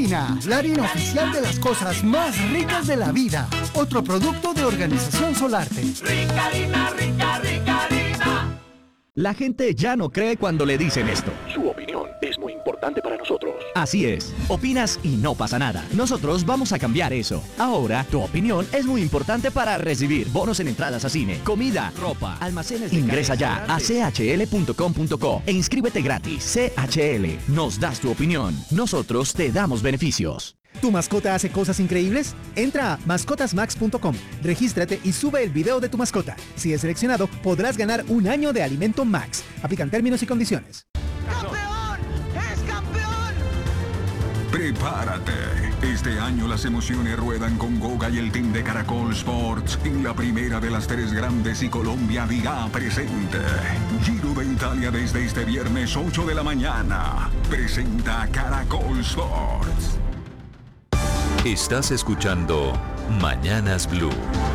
Rica harina, la harina oficial de las cosas más ricas de la vida. Otro producto de Organización Solarte. Rica harina, rica, rica harina. La gente ya no cree cuando le dicen esto. Su opinión es muy importante para nosotros. Así es, opinas y no pasa nada. Nosotros vamos a cambiar eso. Ahora, tu opinión es muy importante para recibir bonos en entradas a cine, comida, ropa, almacenes de Ingresa ya a chl.com.co e inscríbete gratis. CHL, nos das tu opinión. Nosotros te damos beneficios. ¿Tu mascota hace cosas increíbles? Entra a mascotasmax.com, regístrate y sube el video de tu mascota. Si es seleccionado, podrás ganar un año de alimento Max. Aplican términos y condiciones. ¡Campeón! ¡Es campeón! Prepárate. Este año las emociones ruedan con Goga y el team de Caracol Sports en la primera de las 3 grandes y Colombia dirá presente. Giro de Italia desde este viernes 8 de la mañana. Presenta Caracol Sports. Estás escuchando Mañanas Blue.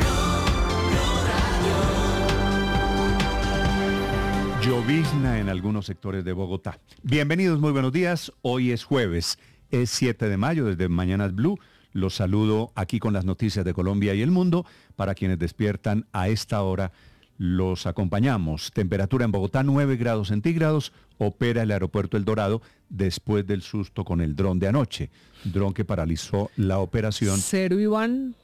Llovizna en algunos sectores de Bogotá. Bienvenidos, muy buenos días. Hoy es jueves, es 7 de mayo, desde Mañanas Blue. Los saludo aquí con las noticias de Colombia y el mundo. Para quienes despiertan a esta hora, los acompañamos. Temperatura en Bogotá, 9 grados centígrados. Opera el aeropuerto El Dorado después del susto con el dron de anoche. Dron que paralizó la operación. 0 y van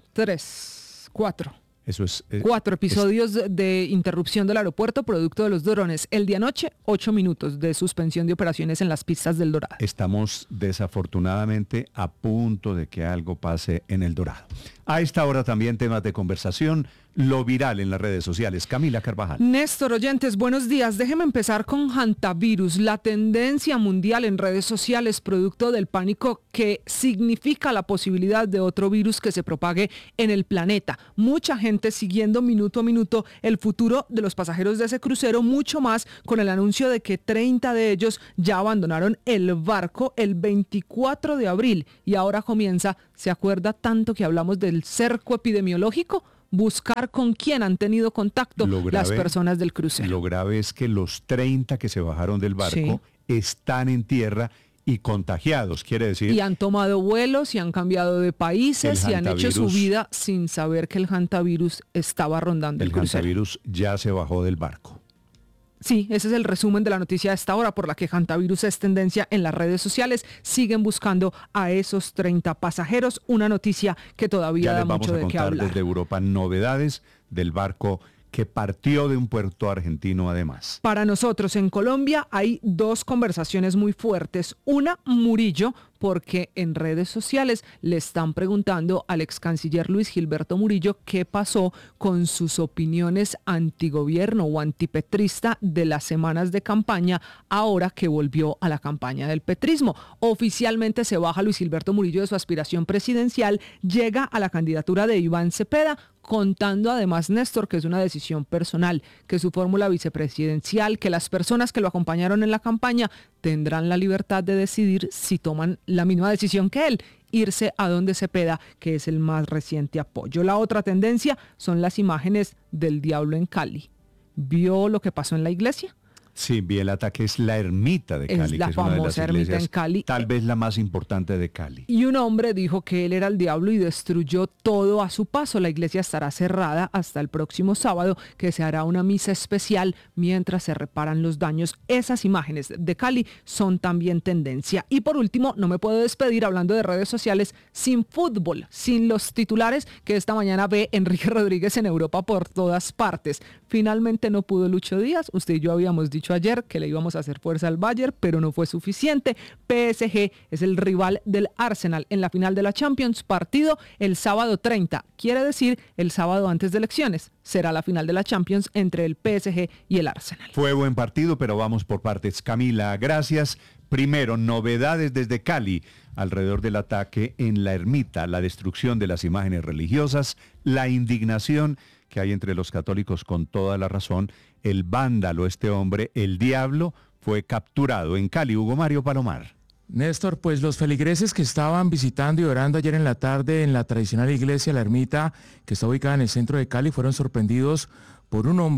3, 4. Eso es... 4 episodios de interrupción del aeropuerto producto de los drones. El de anoche, 8 minutos de suspensión de operaciones en las pistas del Dorado. Estamos desafortunadamente a punto de que algo pase en El Dorado. A esta hora también temas de conversación, lo viral en las redes sociales. Camila Carvajal. Néstor, oyentes, buenos días. Déjeme empezar con hantavirus, la tendencia mundial en redes sociales producto del pánico que significa la posibilidad de otro virus que se propague en el planeta. Mucha gente siguiendo minuto a minuto el futuro de los pasajeros de ese crucero, mucho más con el anuncio de que 30 de ellos ya abandonaron el barco el 24 de abril y ahora comienza, ¿se acuerda tanto que hablamos del cerco epidemiológico? Buscar con quién han tenido contacto las personas del crucero. Lo grave es que los 30 que se bajaron del barco están en tierra y contagiados, quiere decir... Y han tomado vuelos y han cambiado de países y han hecho su vida sin saber que el hantavirus estaba rondando el crucero. El hantavirus ya se bajó del barco. Sí, ese es el resumen de la noticia de esta hora, por la que hantavirus es tendencia en las redes sociales. Siguen buscando a esos 30 pasajeros, una noticia que todavía da mucho de qué hablar. Ya les vamos a contar desde Europa novedades del barco que partió de un puerto argentino además. Para nosotros en Colombia hay 2 conversaciones muy fuertes. Una, Murillo, porque en redes sociales le están preguntando al ex canciller Luis Gilberto Murillo qué pasó con sus opiniones antigobierno o antipetrista de las semanas de campaña ahora que volvió a la campaña del petrismo. Oficialmente se baja Luis Gilberto Murillo de su aspiración presidencial, llega a la candidatura de Iván Cepeda, contando además, Néstor, que es una decisión personal, que su fórmula vicepresidencial, que las personas que lo acompañaron en la campaña tendrán la libertad de decidir si toman la misma decisión que él, irse a donde Cepeda, que es el más reciente apoyo. La otra tendencia son las imágenes del diablo en Cali. ¿Vio lo que pasó en la iglesia? Sí, vi el ataque, es la ermita de Cali, es la que es una famosa de las iglesias, ermita en Cali. Tal vez la más importante de Cali. Y un hombre dijo que él era el diablo y destruyó todo a su paso. La iglesia estará cerrada hasta el próximo sábado, que se hará una misa especial mientras se reparan los daños. Esas imágenes de Cali son también tendencia. Y por último, no me puedo despedir hablando de redes sociales sin fútbol, sin los titulares que esta mañana ve Enrique Rodríguez en Europa por todas partes. Finalmente no pudo Lucho Díaz. Usted y yo habíamos dicho ayer que le íbamos a hacer fuerza al Bayern, pero no fue suficiente. PSG es el rival del Arsenal en la final de la Champions, partido el sábado 30, quiere decir el sábado antes de elecciones. Será la final de la Champions entre el PSG y el Arsenal. Fue buen partido, pero vamos por partes. Camila, gracias. Primero, novedades desde Cali alrededor del ataque en la ermita, la destrucción de las imágenes religiosas, la indignación que hay entre los católicos con toda la razón. El vándalo, este hombre, el diablo, fue capturado en Cali. Hugo Mario Palomar. Néstor, pues los feligreses que estaban visitando y orando ayer en la tarde en la tradicional iglesia La Ermita, que está ubicada en el centro de Cali, fueron sorprendidos por un hombre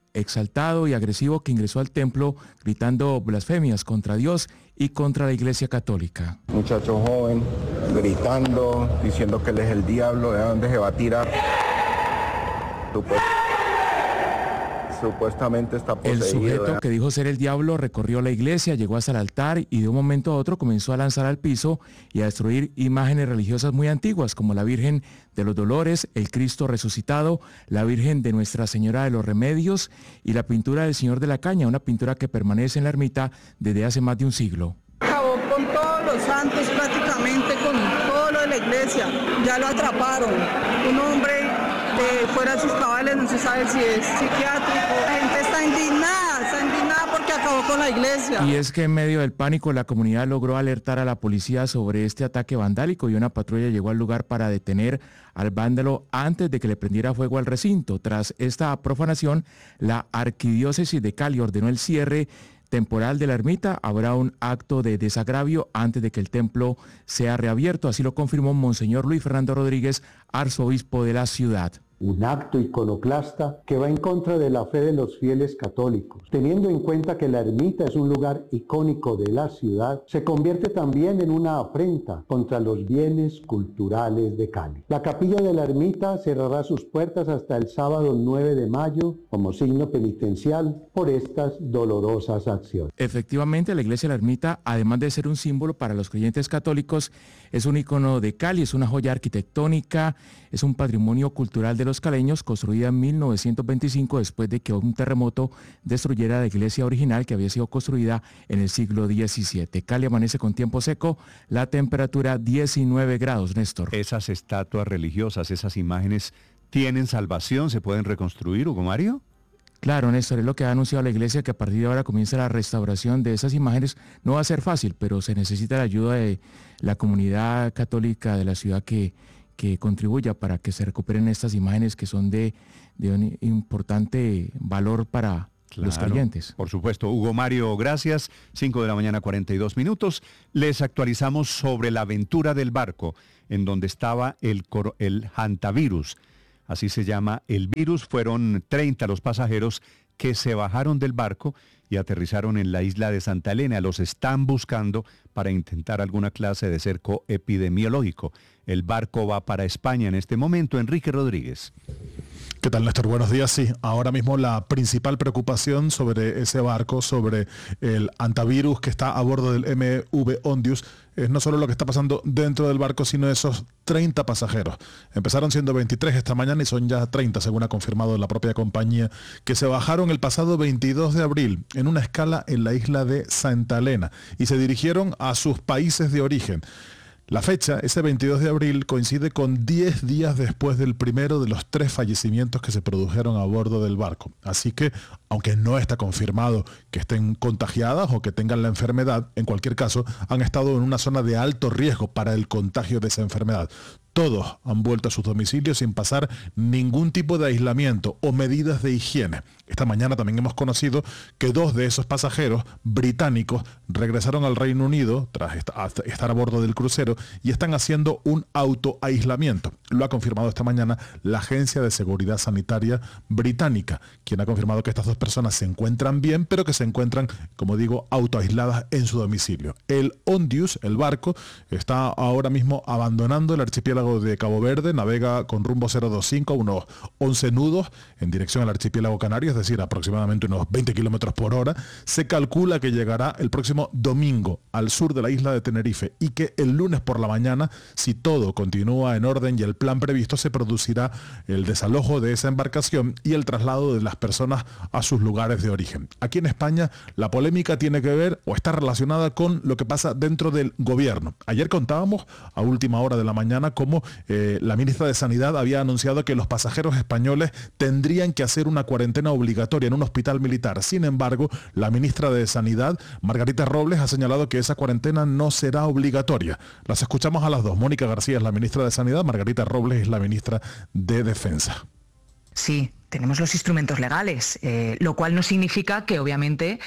exaltado y agresivo que ingresó al templo gritando blasfemias contra Dios y contra la Iglesia Católica. Muchacho joven gritando, diciendo que él es el diablo, de dónde se va a tirar. Supuestamente está poseído. El sujeto que dijo ser el diablo recorrió la iglesia, llegó hasta el altar y de un momento a otro comenzó a lanzar al piso y a destruir imágenes religiosas muy antiguas como la Virgen de los Dolores, el Cristo resucitado, la Virgen de Nuestra Señora de los Remedios y la pintura del Señor de la Caña, una pintura que permanece en la ermita desde hace más de un siglo. Acabó con todos los santos prácticamente, con todo lo de la iglesia, ya lo atraparon. Un hombre fuera de sus cabales, no se sabe si es psiquiátrico. La gente está indignada porque acabó con la iglesia. Y es que en medio del pánico la comunidad logró alertar a la policía sobre este ataque vandálico y una patrulla llegó al lugar para detener al vándalo antes de que le prendiera fuego al recinto. Tras esta profanación, la arquidiócesis de Cali ordenó el cierre temporal de la ermita. Habrá un acto de desagravio antes de que el templo sea reabierto, así lo confirmó Monseñor Luis Fernando Rodríguez, arzobispo de la ciudad. Un acto iconoclasta que va en contra de la fe de los fieles católicos. Teniendo en cuenta que la ermita es un lugar icónico de la ciudad, se convierte también en una afrenta contra los bienes culturales de Cali. La capilla de la ermita cerrará sus puertas hasta el sábado 9 de mayo como signo penitencial por estas dolorosas acciones. Efectivamente, la iglesia de la ermita, además de ser un símbolo para los creyentes católicos, es un icono de Cali, es una joya arquitectónica, es un patrimonio cultural de los caleños, construida en 1925 después de que un terremoto destruyera la iglesia original que había sido construida en el siglo XVII. Cali amanece con tiempo seco, la temperatura 19 grados, Néstor. Esas estatuas religiosas, esas imágenes, ¿tienen salvación? ¿Se pueden reconstruir, Hugo Mario? Claro, Néstor, es lo que ha anunciado la iglesia, que a partir de ahora comienza la restauración de esas imágenes. No va a ser fácil, pero se necesita la ayuda de la comunidad católica de la ciudad que contribuya para que se recuperen estas imágenes que son de un importante valor para los creyentes. Por supuesto. Hugo Mario, gracias. 5 de la mañana, 42 minutos. Les actualizamos sobre la aventura del barco en donde estaba el hantavirus. Así se llama el virus. Fueron 30 los pasajeros que se bajaron del barco y aterrizaron en la isla de Santa Elena. Los están buscando para intentar alguna clase de cerco epidemiológico. El barco va para España en este momento. Enrique Rodríguez. ¿Qué tal, Néstor? Buenos días. Sí, ahora mismo la principal preocupación sobre ese barco, sobre el hantavirus que está a bordo del MV Ondius, es no solo lo que está pasando dentro del barco, sino esos 30 pasajeros. Empezaron siendo 23 esta mañana y son ya 30, según ha confirmado la propia compañía, que se bajaron el pasado 22 de abril en una escala en la isla de Santa Elena y se dirigieron a sus países de origen. La fecha, ese 22 de abril, coincide con 10 días después del primero de los 3 fallecimientos que se produjeron a bordo del barco. Así que, aunque no está confirmado que estén contagiadas o que tengan la enfermedad, en cualquier caso, han estado en una zona de alto riesgo para el contagio de esa enfermedad. Todos han vuelto a sus domicilios sin pasar ningún tipo de aislamiento o medidas de higiene. Esta mañana también hemos conocido que 2 de esos pasajeros británicos regresaron al Reino Unido tras estar a bordo del crucero y están haciendo un autoaislamiento. Lo ha confirmado esta mañana la Agencia de Seguridad Sanitaria británica, quien ha confirmado que estas 2 personas se encuentran bien, pero que se encuentran, como digo, autoaisladas en su domicilio. El Ondius, el barco, está ahora mismo abandonando el archipiélago de Cabo Verde, navega con rumbo 025 a unos 11 nudos en dirección al archipiélago canario, es decir, aproximadamente unos 20 kilómetros por hora. Se calcula que llegará el próximo domingo al sur de la isla de Tenerife y que el lunes por la mañana, si todo continúa en orden y el plan previsto, se producirá el desalojo de esa embarcación y el traslado de las personas a sus lugares de origen. Aquí en España la polémica tiene que ver o está relacionada con lo que pasa dentro del gobierno. Ayer contábamos a última hora de la mañana cómo la ministra de Sanidad había anunciado que los pasajeros españoles tendrían que hacer una cuarentena obligatoria en un hospital militar. Sin embargo, la ministra de Sanidad, Margarita Robles, ha señalado que esa cuarentena no será obligatoria. Las escuchamos a las 2. Mónica García es la ministra de Sanidad, Margarita Robles es la ministra de Defensa. Sí, tenemos los instrumentos legales, lo cual no significa que obviamente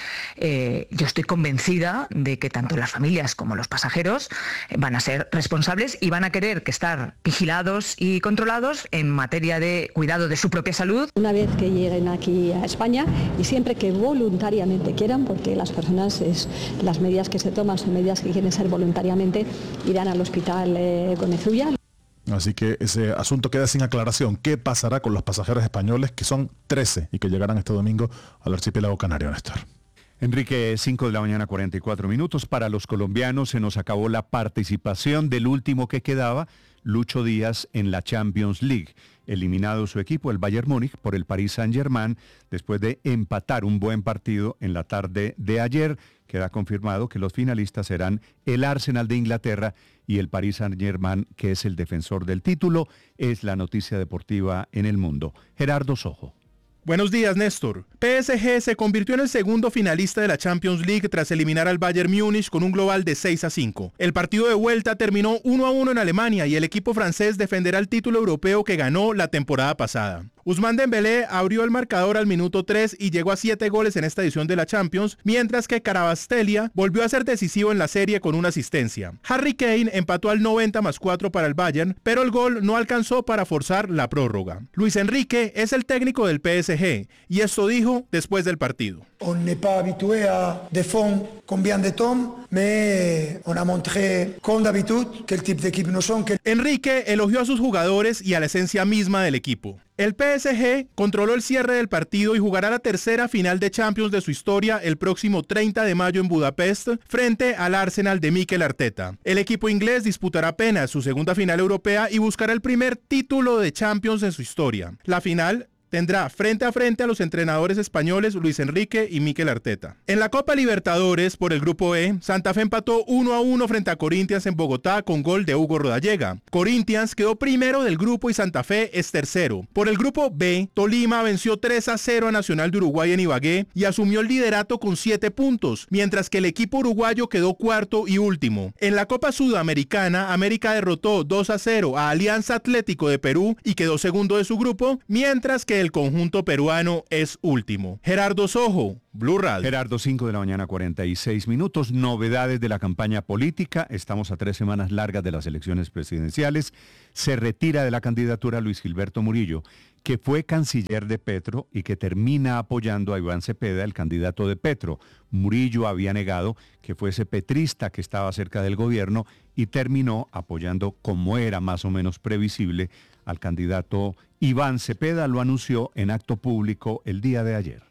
yo estoy convencida de que tanto las familias como los pasajeros van a ser responsables y van a querer que estar vigilados y controlados en materia de cuidado de su propia salud. Una vez que lleguen aquí a España y siempre que voluntariamente quieran, porque las personas, las medidas que se toman son medidas que quieren ser voluntariamente, irán al hospital Gomezulla. Así que ese asunto queda sin aclaración. ¿Qué pasará con los pasajeros españoles, que son 13 y que llegarán este domingo al archipiélago canario, Néstor? Enrique, 5 de la mañana, 44 minutos. Para los colombianos se nos acabó la participación del último que quedaba, Lucho Díaz, en la Champions League. Eliminado su equipo, el Bayern Múnich, por el Paris Saint-Germain, después de empatar un buen partido en la tarde de ayer. Queda confirmado que los finalistas serán el Arsenal de Inglaterra y el Paris Saint-Germain, que es el defensor del título. Es la noticia deportiva en el mundo. Gerardo Sojo. Buenos días, Néstor. PSG se convirtió en el segundo finalista de la Champions League tras eliminar al Bayern Múnich con un global de 6-5. El partido de vuelta terminó 1-1 en Alemania y el equipo francés defenderá el título europeo que ganó la temporada pasada. Ousmane Dembélé abrió el marcador al minuto 3 y llegó a 7 goles en esta edición de la Champions, mientras que Kvaratskhelia volvió a ser decisivo en la serie con una asistencia. Harry Kane empató al 90+4 para el Bayern, pero el gol no alcanzó para forzar la prórroga. Luis Enrique es el técnico del PSG y esto dijo después del partido. On n'est pas habitué à défendre combien de temps, mais on a montré, comme d'habitude, quel type d'équipe nous sommes. Enrique elogió a sus jugadores y a la esencia misma del equipo. El PSG controló el cierre del partido y jugará la tercera final de Champions de su historia el próximo 30 de mayo en Budapest frente al Arsenal de Mikel Arteta. El equipo inglés disputará apenas su segunda final europea y buscará el primer título de Champions en su historia. La final tendrá frente a frente a los entrenadores españoles Luis Enrique y Mikel Arteta. En la Copa Libertadores, por el Grupo E, Santa Fe empató 1-1 frente a Corinthians en Bogotá con gol de Hugo Rodallega. Corinthians quedó primero del grupo y Santa Fe es tercero. Por el Grupo B, Tolima venció 3-0 a Nacional de Uruguay en Ibagué y asumió el liderato con 7 puntos, mientras que el equipo uruguayo quedó cuarto y último. En la Copa Sudamericana, América derrotó 2-0 a Alianza Atlético de Perú y quedó segundo de su grupo, mientras que el conjunto peruano es último. Gerardo Sojo, Blue Radio. Gerardo, 5 de la mañana, 46 minutos. Novedades de la campaña política. Estamos a 3 semanas largas de las elecciones presidenciales. Se retira de la candidatura Luis Gilberto Murillo, que fue canciller de Petro y que termina apoyando a Iván Cepeda, el candidato de Petro. Murillo había negado que fuese petrista, que estaba cerca del gobierno, y terminó apoyando, como era más o menos previsible, al candidato Iván Cepeda. Lo anunció en acto público el día de ayer.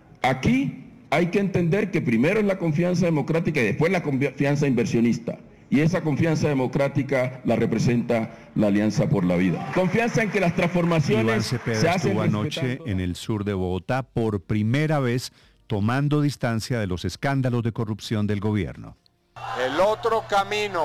Aquí hay que entender que primero es la confianza democrática y después la confianza inversionista. Y esa confianza democrática la representa la Alianza por la Vida. Confianza en que las transformaciones Iván Cepeda se hacen estuvo anoche en el sur de Bogotá por primera vez tomando distancia de los escándalos de corrupción del gobierno. El otro camino,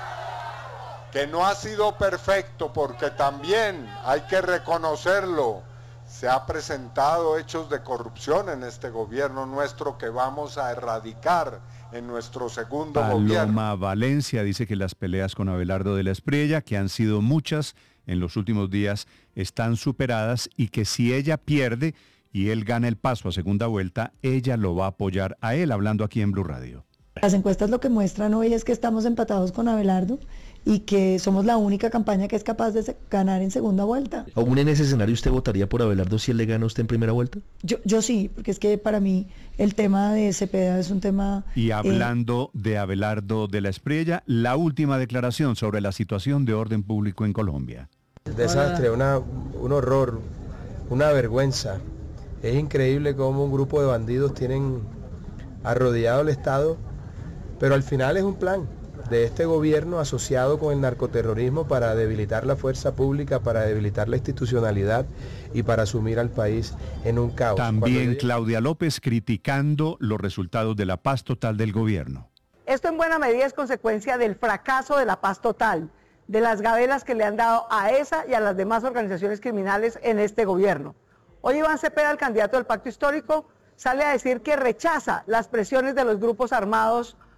que no ha sido perfecto porque también hay que reconocerlo, se ha presentado hechos de corrupción en este gobierno nuestro que vamos a erradicar en nuestro segundo gobierno. Paloma Valencia dice que las peleas con Abelardo de la Espriella, que han sido muchas en los últimos días, están superadas y que si ella pierde y él gana el paso a segunda vuelta, ella lo va a apoyar a él, hablando aquí en Blue Radio. Las encuestas lo que muestran hoy es que estamos empatados con Abelardo y que somos la única campaña que es capaz de ganar en segunda vuelta. ¿Aún en ese escenario usted votaría por Abelardo si él le gana a usted en primera vuelta? Yo sí, porque es que para mí el tema de Cepeda es un tema... Y hablando de Abelardo de la Espriella, la última declaración sobre la situación de orden público en Colombia. Desastre, un horror, una vergüenza. Es increíble cómo un grupo de bandidos tienen arrodillado el Estado, pero al final es un plan de este gobierno asociado con el narcoterrorismo para debilitar la fuerza pública, para debilitar la institucionalidad y para sumir al país en un caos. También Claudia López criticando los resultados de la paz total del gobierno. Esto en buena medida es consecuencia del fracaso de la paz total, de las gabelas que le han dado a esa y a las demás organizaciones criminales en este gobierno. Hoy Iván Cepeda, el candidato del Pacto Histórico, sale a decir que rechaza las presiones de los grupos armados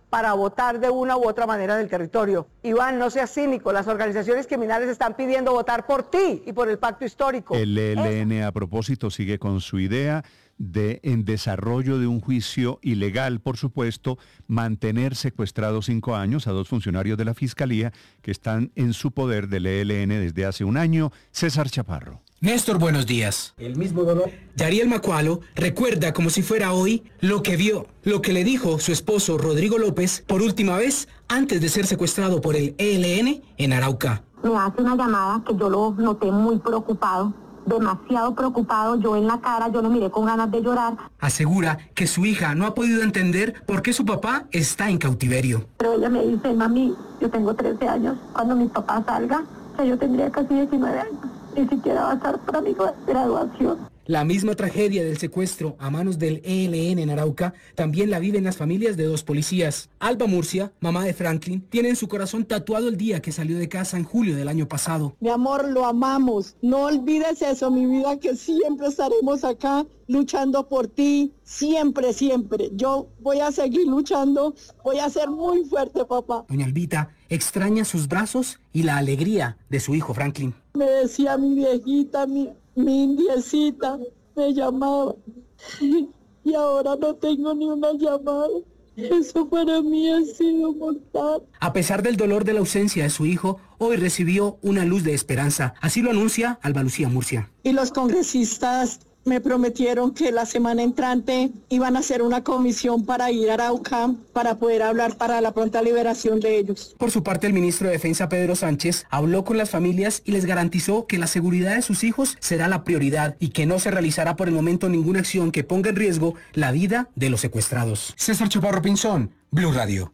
para votar de una u otra manera del territorio. Iván, no seas cínico, las organizaciones criminales están pidiendo votar por ti y por el pacto histórico. El ELN, a propósito, sigue con su idea de, en desarrollo de un juicio ilegal, por supuesto, mantener secuestrados 5 años a 2 funcionarios de la Fiscalía que están en su poder del ELN desde hace un año. César Chaparro. Néstor, buenos días. El mismo dolor. Yariel Macualo recuerda como si fuera hoy lo que vio, lo que le dijo su esposo Rodrigo López por última vez antes de ser secuestrado por el ELN en Arauca. Me hace una llamada que yo lo noté muy preocupado, demasiado preocupado. Yo en la cara, yo lo miré con ganas de llorar. Asegura que su hija no ha podido entender por qué su papá está en cautiverio. Pero ella me dice, mami, yo tengo 13 años, cuando mi papá salga, que yo tendría casi 19 años. Ni siquiera va a estar para mi graduación. La misma tragedia del secuestro a manos del ELN en Arauca también la viven las familias de 2 policías. Alba Murcia, mamá de Franklin, tiene en su corazón tatuado el día que salió de casa en julio del año pasado. Mi amor, lo amamos. No olvides eso, mi vida, que siempre estaremos acá luchando por ti. Siempre, siempre. Yo voy a seguir luchando. Voy a ser muy fuerte, papá. Doña Albita extraña sus brazos y la alegría de su hijo Franklin. Me decía mi viejita, mi indiecita, me llamaba. Y ahora no tengo ni una llamada. Eso para mí ha sido mortal. A pesar del dolor de la ausencia de su hijo, hoy recibió una luz de esperanza. Así lo anuncia Alba Lucía Murcia. Y los congresistas me prometieron que la semana entrante iban a hacer una comisión para ir a Arauca para poder hablar para la pronta liberación de ellos. Por su parte, el ministro de Defensa, Pedro Sánchez, habló con las familias y les garantizó que la seguridad de sus hijos será la prioridad y que no se realizará por el momento ninguna acción que ponga en riesgo la vida de los secuestrados. César Chaparro Pinzón, Blue Radio.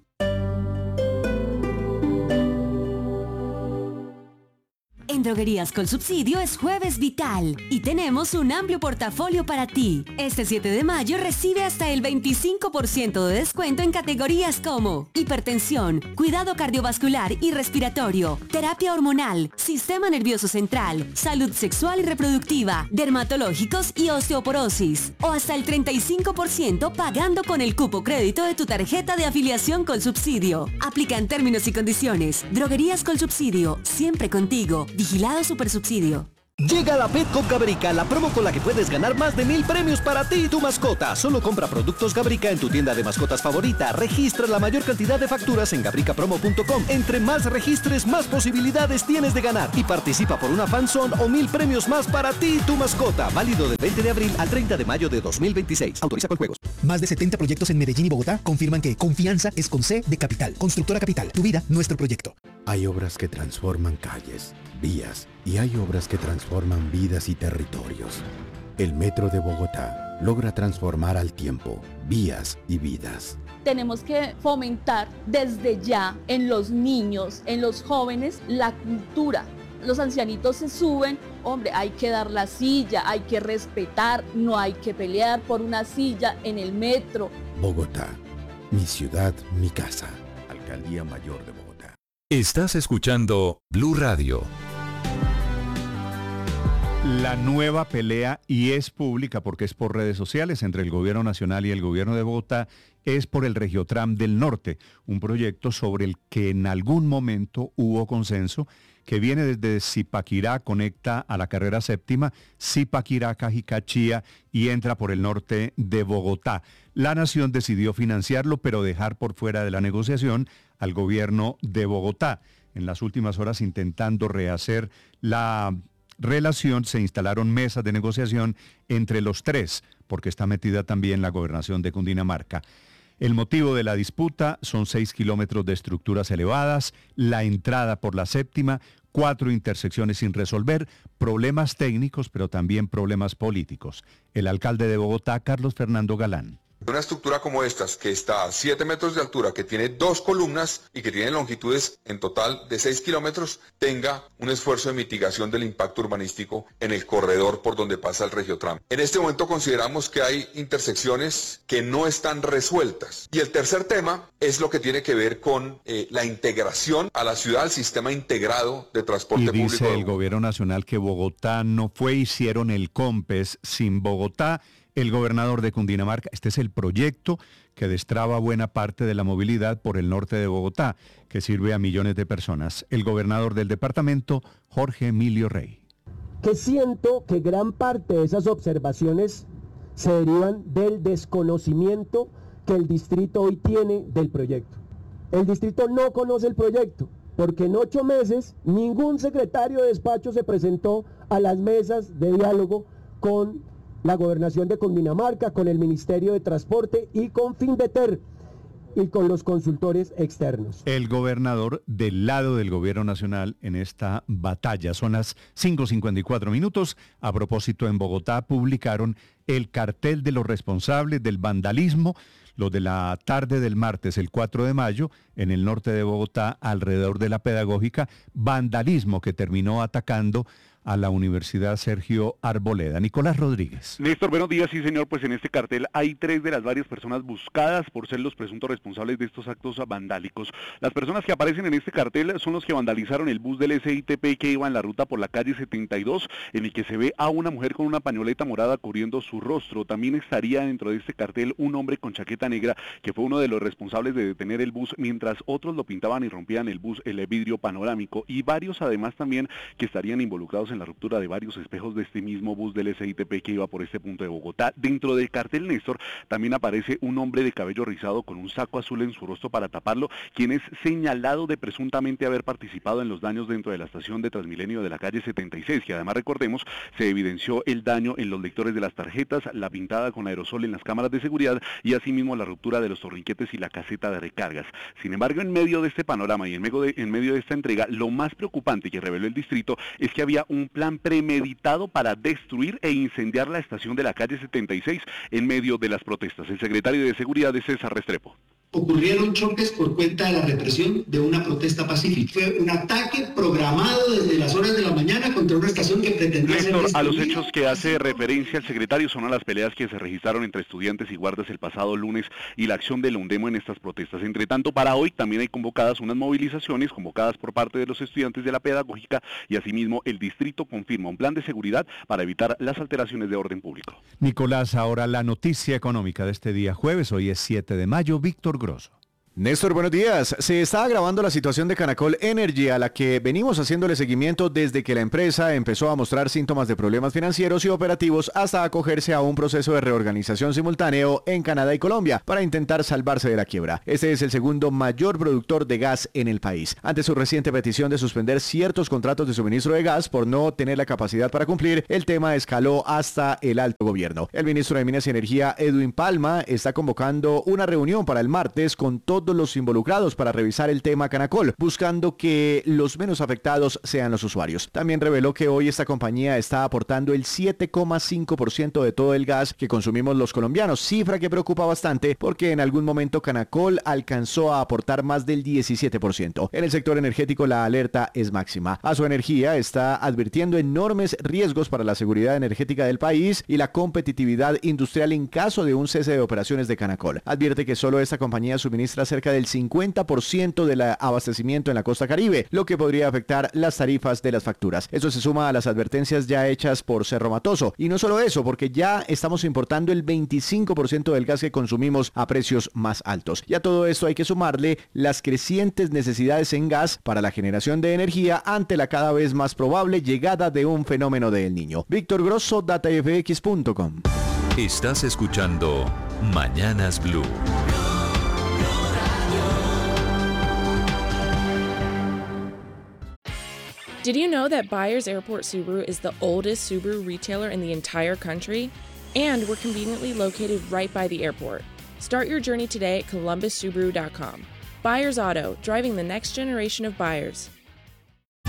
En Droguerías con Subsidio es Jueves Vital y tenemos un amplio portafolio para ti. Este 7 de mayo recibe hasta el 25% de descuento en categorías como hipertensión, cuidado cardiovascular y respiratorio, terapia hormonal, sistema nervioso central, salud sexual y reproductiva, dermatológicos y osteoporosis. O hasta el 35% pagando con el cupo crédito de tu tarjeta de afiliación con Subsidio. Aplican términos y condiciones. Droguerías con Subsidio, siempre contigo. Vigilado Supersubsidio. Llega la Petco Gabrica, la promo con la que puedes ganar más de 1000 premios para ti y tu mascota. Solo compra productos Gabrica en tu tienda de mascotas favorita. Registra la mayor cantidad de facturas en gabricapromo.com. Entre más registres, más posibilidades tienes de ganar. Y participa por una fanzone o 1000 premios más para ti y tu mascota. Válido del 20 de abril al 30 de mayo de 2026. Autoriza con juegos. Más de 70 proyectos en Medellín y Bogotá confirman que confianza es con C de Capital. Constructora Capital. Tu vida, nuestro proyecto. Hay obras que transforman calles, vías, y hay obras que transforman vidas y territorios. El Metro de Bogotá logra transformar al tiempo, vías y vidas. Tenemos que fomentar desde ya en los niños, en los jóvenes, la cultura. Los ancianitos se suben, hombre, hay que dar la silla, hay que respetar, no hay que pelear por una silla en el metro. Bogotá, mi ciudad, mi casa. Alcaldía Mayor de Bogotá. Estás escuchando Blue Radio. La nueva pelea, y es pública porque es por redes sociales, entre el gobierno nacional y el gobierno de Bogotá, es por el Regiotram del Norte, un proyecto sobre el que en algún momento hubo consenso, que viene desde Zipaquirá, conecta a la carrera séptima, Zipaquirá, Cajicá, Chía, y entra por el norte de Bogotá. La Nación decidió financiarlo, pero dejar por fuera de la negociación al gobierno de Bogotá. En las últimas horas, intentando rehacer la relación, se instalaron mesas de negociación entre los tres, porque está metida también la gobernación de Cundinamarca. El motivo de la disputa son 6 kilómetros de estructuras elevadas, la entrada por la séptima, 4 intersecciones sin resolver, problemas técnicos, pero también problemas políticos. El alcalde de Bogotá, Carlos Fernando Galán. Una estructura como estas, que está a 7 metros de altura, que tiene 2 columnas y que tiene longitudes en total de 6 kilómetros, tenga un esfuerzo de mitigación del impacto urbanístico en el corredor por donde pasa el Regiotram. En este momento consideramos que hay intersecciones que no están resueltas. Y el tercer tema es lo que tiene que ver con la integración a la ciudad, al sistema integrado de transporte público. Y dice el gobierno nacional que Bogotá no fue, hicieron el COMPES sin Bogotá. El gobernador de Cundinamarca, este es el proyecto que destraba buena parte de la movilidad por el norte de Bogotá, que sirve a millones de personas. El gobernador del departamento, Jorge Emilio Rey. Que siento que gran parte de esas observaciones se derivan del desconocimiento que el distrito hoy tiene del proyecto. El distrito no conoce el proyecto, porque en 8 meses ningún secretario de despacho se presentó a las mesas de diálogo con la gobernación de Cundinamarca, con el Ministerio de Transporte y con Finveter y con los consultores externos. El gobernador del lado del gobierno nacional en esta batalla. Son las 5:54 minutos. A propósito, en Bogotá publicaron el cartel de los responsables del vandalismo, lo de la tarde del martes, el 4 de mayo, en el norte de Bogotá, alrededor de la Pedagógica, vandalismo que terminó atacando a la Universidad Sergio Arboleda. Nicolás Rodríguez. Néstor, buenos días. Sí, señor, pues en este cartel hay 3 de las varias personas buscadas por ser los presuntos responsables de estos actos vandálicos. Las personas que aparecen en este cartel son los que vandalizaron el bus del SITP que iba en la ruta por la calle 72, en el que se ve a una mujer con una pañoleta morada cubriendo su rostro. También estaría dentro de este cartel un hombre con chaqueta negra que fue uno de los responsables de detener el bus, mientras otros lo pintaban y rompían el bus, el vidrio panorámico, y varios además también que estarían involucrados en la ruptura de varios espejos de este mismo bus del SITP que iba por este punto de Bogotá. Dentro del cartel, Néstor, también aparece un hombre de cabello rizado con un saco azul en su rostro para taparlo, quien es señalado de presuntamente haber participado en los daños dentro de la estación de Transmilenio de la calle 76, que además, recordemos, se evidenció el daño en los lectores de las tarjetas, la pintada con aerosol en las cámaras de seguridad y asimismo la ruptura de los torniquetes y la caseta de recargas. Sin embargo, en medio de este panorama y en medio de esta entrega, lo más preocupante que reveló el distrito es que había un plan premeditado para destruir e incendiar la estación de la calle 76 en medio de las protestas. El secretario de Seguridad es César Restrepo. Ocurrieron choques por cuenta de la represión de una protesta pacífica. Fue un ataque programado desde las horas de la mañana contra una estación que pretendía ser destruida. A los hechos que hace referencia el secretario son a las peleas que se registraron entre estudiantes y guardias el pasado lunes y la acción de la UNDEMO en estas protestas. Entre tanto, para hoy también hay convocadas unas movilizaciones convocadas por parte de los estudiantes de la Pedagógica y asimismo el distrito confirma un plan de seguridad para evitar las alteraciones de orden público. Nicolás, ahora la noticia económica de este día jueves, hoy es 7 de mayo, Víctor Grosso. Néstor, buenos días. Se está agravando la situación de Canacol Energy, a la que venimos haciéndole seguimiento desde que la empresa empezó a mostrar síntomas de problemas financieros y operativos hasta acogerse a un proceso de reorganización simultáneo en Canadá y Colombia para intentar salvarse de la quiebra. Este es el segundo mayor productor de gas en el país. Ante su reciente petición de suspender ciertos contratos de suministro de gas por no tener la capacidad para cumplir, el tema escaló hasta el alto gobierno. El ministro de Minas y Energía, Edwin Palma, está convocando una reunión para el martes con todos los involucrados para revisar el tema Canacol, buscando que los menos afectados sean los usuarios. También reveló que hoy esta compañía está aportando el 7,5% de todo el gas que consumimos los colombianos, cifra que preocupa bastante porque en algún momento Canacol alcanzó a aportar más del 17%. En el sector energético la alerta es máxima. Aso Energía está advirtiendo enormes riesgos para la seguridad energética del país y la competitividad industrial en caso de un cese de operaciones de Canacol. Advierte que solo esta compañía suministra cerca del 50% del abastecimiento en la costa Caribe, lo que podría afectar las tarifas de las facturas. Eso se suma a las advertencias ya hechas por Cerro Matoso. Y no solo eso, porque ya estamos importando el 25% del gas que consumimos a precios más altos. Y a todo esto hay que sumarle las crecientes necesidades en gas para la generación de energía ante la cada vez más probable llegada de un fenómeno de El Niño. Víctor Grosso, datafx.com. Estás escuchando Mañanas Blue. Did you know that Byers Airport Subaru is the oldest Subaru retailer in the entire country? And we're conveniently located right by the airport. Start your journey today at columbussubaru.com. Byers Auto, driving the next generation of buyers.